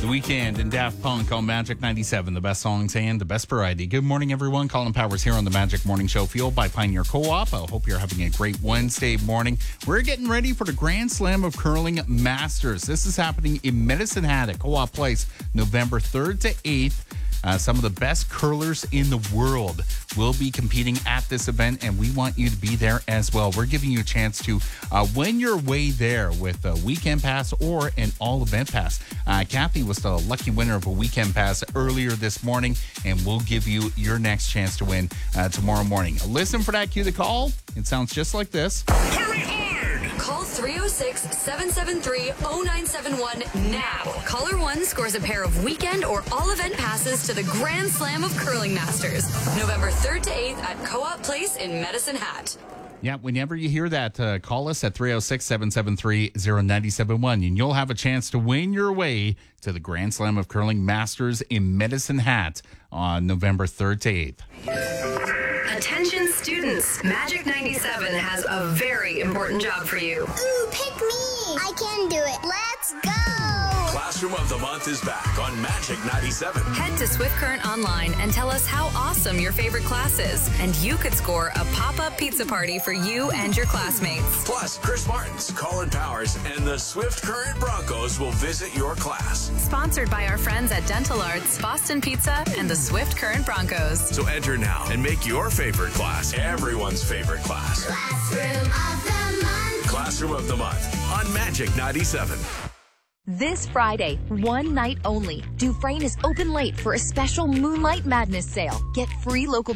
The Weeknd and Daft Punk on Magic 97, the best songs and the best variety. Good morning, everyone. Colin Powers here on the Magic Morning Show, fueled by Pioneer Co-op. I hope you're having a great Wednesday morning. We're getting ready for the Grand Slam of Curling Masters. This is happening in Medicine Hat at Co-op Place, November 3rd to 8th. Some of the best curlers in the world will be competing at this event, and we want you to be there as well. We're giving you a chance to win your way there with a weekend pass or an all-event pass. Kathy was the lucky winner of a weekend pass earlier this morning, and we'll give you your next chance to win tomorrow morning. Listen for that cue to call. It sounds just like this. Hurry hard! Call 306-773-0971 now. Caller 1 scores a pair of weekend or all-event passes to the Grand Slam of Curling Masters, November 3rd to 8th at Co-op Place in Medicine Hat. Yeah, whenever you hear that, call us at 306-773-0971, and you'll have a chance to win your way to the Grand Slam of Curling Masters in Medicine Hat on November 3rd to 8th. Attention students, Magic 97 has a very important job for you. Ooh, pick me! I can do it. Let's go! Classroom of the Month is back on Magic 97. Head to Swift Current Online and tell us how awesome your favorite class is, and you could score a pop-up pizza party for you and your classmates. Plus, Chris Martins, Colin Powers, and the Swift Current Broncos will visit your class. Sponsored by our friends at Dental Arts, Boston Pizza, and the Swift Current Broncos. So enter now and make your favorite class everyone's favorite class. Classroom of the Month. Classroom of the Month on Magic 97. This Friday, one night only, Dufresne is open late for a special Moonlight Madness sale. Get free local